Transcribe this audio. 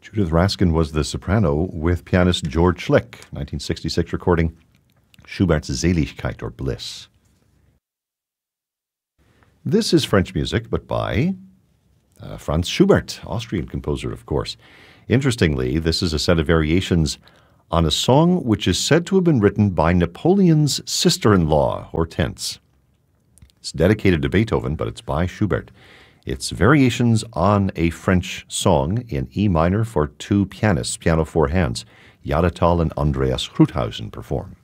Judith Raskin was the soprano with pianist George Schlick, 1966 recording, Schubert's Seligkeit or Bliss. This is French music, but by Franz Schubert, Austrian composer, of course. Interestingly, this is a set of variations on a song which is said to have been written by Napoleon's sister-in-law, Hortense. It's dedicated to Beethoven, but it's by Schubert. It's variations on a French song in E minor for two pianists, piano four hands. Jada Tal and Andreas Gruthausen perform.